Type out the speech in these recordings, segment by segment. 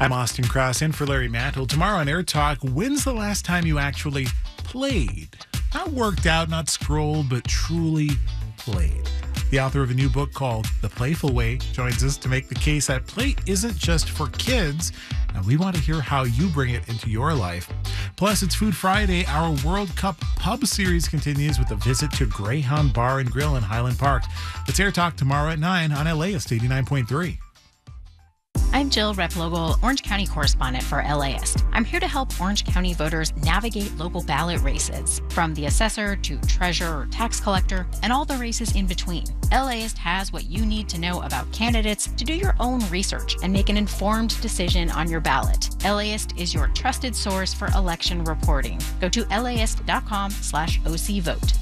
I'm Austin Cross in for Larry Mantle. Tomorrow on Air Talk, when's the last time you actually played? Not worked out, not scrolled, but truly played. The author of a new book called The Playful Way joins us to make the case that play isn't just for kids. And we want to hear how you bring it into your life. Plus, it's Food Friday. Our World Cup pub series continues with a visit to Greyhound Bar and Grill in Highland Park. It's Air Talk tomorrow at 9 on LAist 89.3. I'm Jill Replogle, Orange County correspondent for LAist. I'm here to help Orange County voters navigate local ballot races, from the assessor to treasurer or tax collector, and all the races in between. LAist has what you need to know about candidates to do your own research and make an informed decision on your ballot. LAist is your trusted source for election reporting. Go to laist.com/OCVote.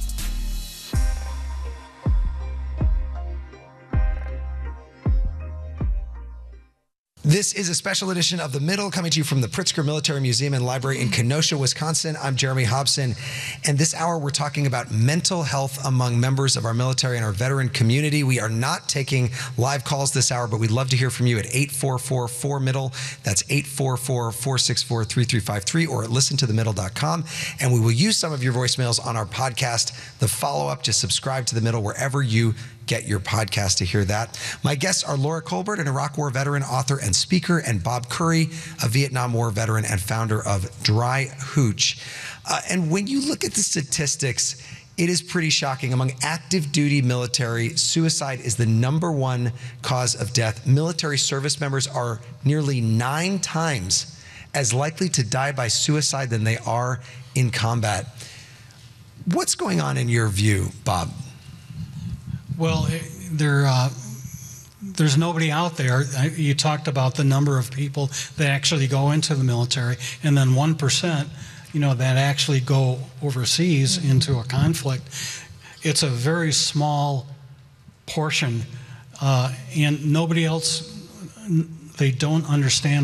This is a special edition of The Middle, coming to you from the Pritzker Military Museum and Library in Kenosha, Wisconsin. I'm Jeremy Hobson, and this hour we're talking about mental health among members of our military and our veteran community. We are not taking live calls this hour, but we'd love to hear from you at 844-4MIDDLE. That's 844-464-3353, or at listentothemiddle.com. And we will use some of your voicemails on our podcast, The Follow-Up. Just subscribe to The Middle wherever you get your podcast to hear that. My guests are Laura Colbert, an Iraq War veteran, author, and speaker, and Bob Curry, a Vietnam War veteran and founder of Dry Hooch. And when you look at the statistics, it is pretty shocking. Among active duty military, suicide is the #1 cause of death. Military service members are nearly 9 times as likely to die by suicide than they are in combat. What's going on in your view, Bob? Well, there's nobody out there. You talked about the number of people that actually go into the military, and then 1%, that actually go overseas into a conflict. It's a very small portion, and nobody else, they don't understand